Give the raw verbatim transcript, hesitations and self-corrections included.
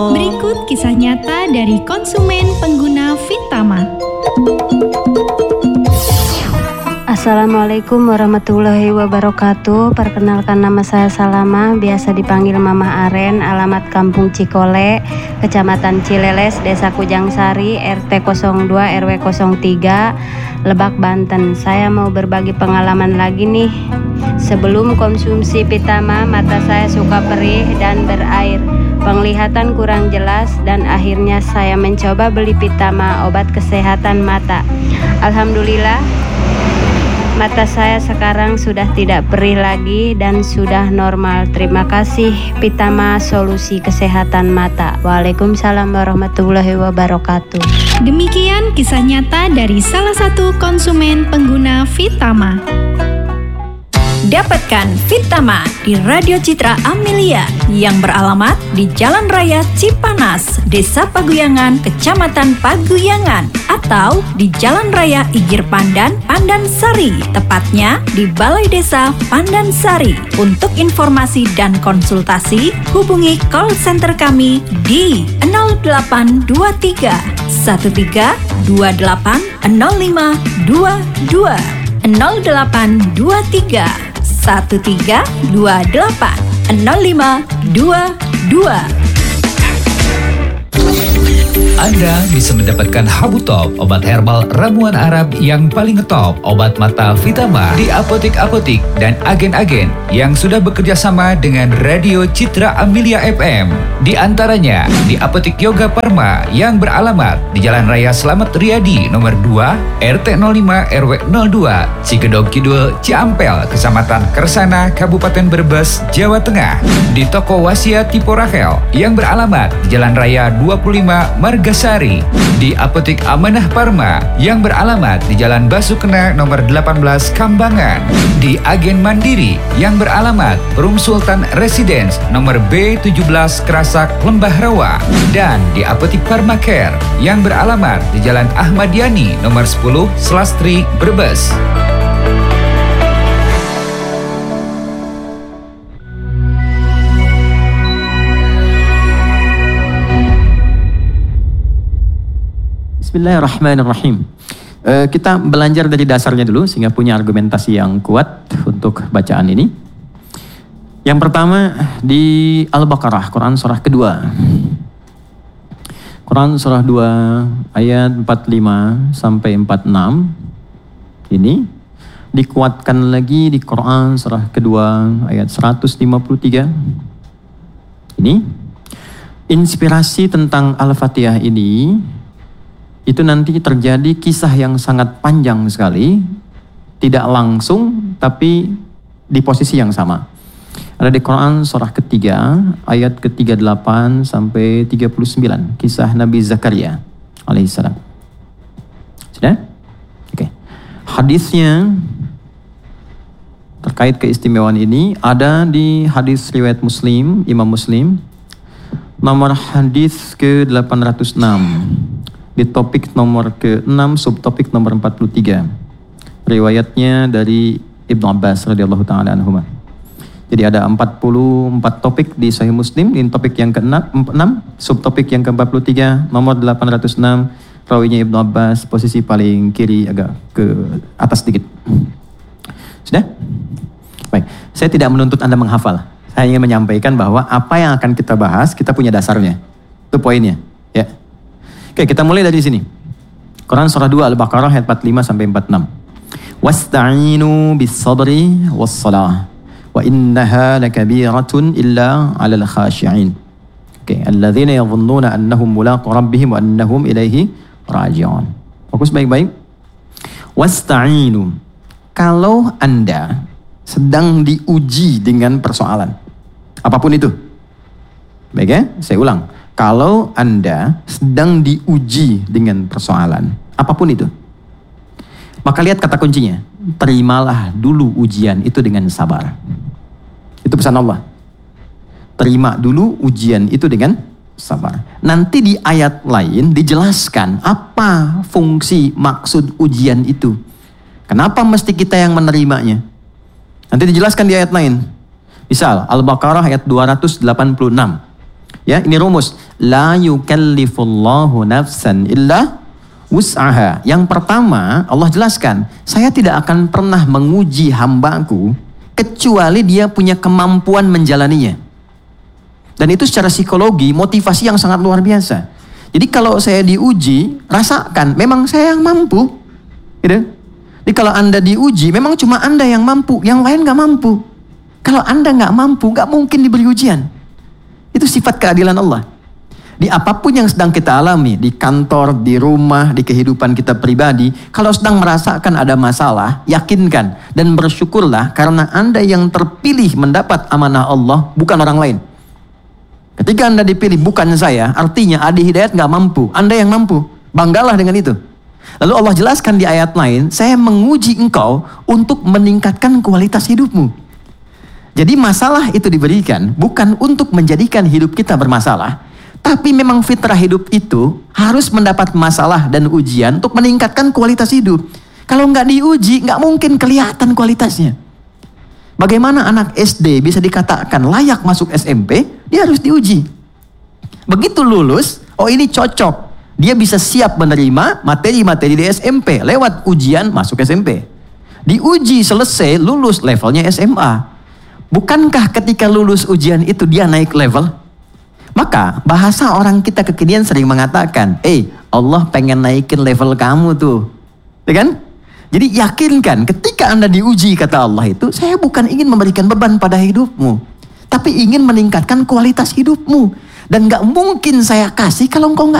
Berikut kisah nyata dari konsumen pengguna Vintama. Assalamualaikum warahmatullahi wabarakatuh. Perkenalkan, nama saya Salama, biasa dipanggil Mama Aren. Alamat Kampung Cikole, Kecamatan Cileles, Desa Kujangsari, R T nol dua R W nol tiga, Lebak, Banten. Saya mau berbagi pengalaman lagi nih. Sebelum konsumsi Vintama, mata saya suka perih dan berair, penglihatan kurang jelas, dan akhirnya saya mencoba beli Vintama, obat kesehatan mata. Alhamdulillah, mata saya sekarang sudah tidak perih lagi dan sudah normal. Terima kasih Vintama, solusi kesehatan mata. Waalaikumsalam warahmatullahi wabarakatuh. Demikian kisah nyata dari salah satu konsumen pengguna Vintama. Dapatkan Vintama di Radio Citra Amelia yang beralamat di Jalan Raya Cipanas, Desa Paguyangan, Kecamatan Paguyangan, atau di Jalan Raya Igir Pandan, Pandansari, tepatnya di Balai Desa Pandansari. Untuk informasi dan konsultasi, hubungi call center kami di nol delapan dua tiga satu tiga dua delapan nol lima dua dua nol delapan dua tiga satu tiga dua delapan nol lima dua dua. Anda bisa mendapatkan Habu Top, obat herbal ramuan Arab yang paling ngetop, obat mata Vintama, di apotek-apotek dan agen-agen yang sudah bekerja sama dengan Radio Citra Amelia F M. Di antaranya di Apotek Yoga Parma yang beralamat di Jalan Raya Slamet Riyadi nomor dua, R T nol lima R W nol dua, Cigedog Kidul, Ciampel, Kecamatan Kersana, Kabupaten Brebes, Jawa Tengah. Di Toko Wasia Tipo Rahel yang beralamat di Jalan Raya dua puluh lima Margasari. Di Apotek Amanah Parma yang beralamat di Jalan Basukena nomor delapan belas Kambangan. Di Agen Mandiri yang beralamat Perum Sultan Residence nomor B tujuh belas Kerasak Lembah Rawa. Dan di Apotek Parmacare yang beralamat di Jalan Ahmad Yani nomor sepuluh Selastri Brebes. Bismillahirrahmanirrahim. Uh, kita belajar dari dasarnya dulu sehingga punya argumentasi yang kuat untuk bacaan ini. Yang pertama di Al-Baqarah, Quran surah kedua. Quran surah dua ayat empat puluh lima sampai empat puluh enam. Ini dikuatkan lagi di Quran surah kedua ayat seratus lima puluh tiga. Ini inspirasi tentang Al-Fatihah ini itu nanti terjadi kisah yang sangat panjang sekali, tidak langsung tapi di posisi yang sama. Ada di Quran surah ketiga ayat ke tiga puluh delapan sampai tiga puluh sembilan, kisah Nabi Zakaria alaihissalam. Sudah? Oke. Okay. Hadisnya terkait keistimewaan ini ada di hadis riwayat Muslim, Imam Muslim, nomor hadis ke delapan ratus enam. Di topik nomor ke enam, subtopik nomor empat puluh tiga. Riwayatnya dari Ibnu Abbas radhiyallahu taala anhuma. Jadi ada empat puluh empat topik di Sahih Muslim, di topik yang ke enam, subtopik yang ke empat puluh tiga, nomor delapan ratus enam, rawinya Ibnu Abbas, posisi paling kiri agak ke atas sedikit. Sudah? Baik, saya tidak menuntut Anda menghafal. Saya ingin menyampaikan bahwa apa yang akan kita bahas, kita punya dasarnya. Itu poinnya, ya. Oke, kita mulai dari sini. Quran surah dua Al-Baqarah ayat empat puluh lima sampai empat puluh enam. Wasta'inu bis-sabri was-salah wa innaha lakabiratun illa 'alal khashi'in. Oke, alladzina yadhunnuna annahum mulaqu rabbihim wa annahum ilaihi raji'un. Fokus baik-baik. Wasta'inu. Kalau Anda sedang diuji dengan persoalan apapun itu. Baik ya, saya ulang. Kalau Anda sedang diuji dengan persoalan, apapun itu, maka lihat kata kuncinya, terimalah dulu ujian itu dengan sabar. Itu pesan Allah. Terima dulu ujian itu dengan sabar. Nanti di ayat lain dijelaskan apa fungsi maksud ujian itu. Kenapa mesti kita yang menerimanya? Nanti dijelaskan di ayat lain. Misal, Al-Baqarah ayat dua ratus delapan puluh enam. Ya, ini rumus. La yukallifullahu nafsan illa wus'aha. Yang pertama, Allah jelaskan, saya tidak akan pernah menguji hambaku kecuali dia punya kemampuan menjalaninya. Dan itu secara psikologi, motivasi yang sangat luar biasa. Jadi kalau saya diuji, rasakan, memang saya yang mampu. Gitu. Jadi kalau Anda diuji, memang cuma Anda yang mampu, yang lain gak mampu. Kalau Anda gak mampu, gak mungkin diberi ujian. Itu sifat keadilan Allah. Di apapun yang sedang kita alami, di kantor, di rumah, di kehidupan kita pribadi, kalau sedang merasakan ada masalah, yakinkan dan bersyukurlah karena Anda yang terpilih mendapat amanah Allah, bukan orang lain. Ketika Anda dipilih bukan saya, artinya Adi Hidayat gak mampu, Anda yang mampu. Banggalah dengan itu. Lalu Allah jelaskan di ayat lain, saya menguji engkau untuk meningkatkan kualitas hidupmu. Jadi masalah itu diberikan bukan untuk menjadikan hidup kita bermasalah, tapi memang fitrah hidup itu harus mendapat masalah dan ujian untuk meningkatkan kualitas hidup. Kalau nggak diuji, nggak mungkin kelihatan kualitasnya. Bagaimana anak S D bisa dikatakan layak masuk S M P? Dia harus diuji. Begitu lulus, oh ini cocok. Dia bisa siap menerima materi-materi di S M P. Lewat ujian masuk S M P. Diuji selesai, lulus levelnya S M A. Bukankah ketika lulus ujian itu dia naik level? Maka bahasa orang kita kekinian sering mengatakan, eh Allah pengen naikin level kamu tuh. Ya kan? Jadi yakinkan ketika Anda diuji kata Allah itu, saya bukan ingin memberikan beban pada hidupmu. Tapi ingin meningkatkan kualitas hidupmu. Dan gak mungkin saya kasih kalau engkau gak